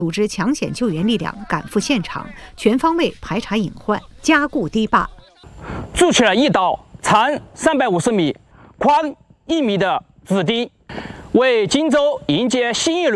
组织抢险救援力量赶赴现场，全方位排查隐患，加固堤坝， 筑起了一道长350米、宽1米的子堤，为荆州迎接新一轮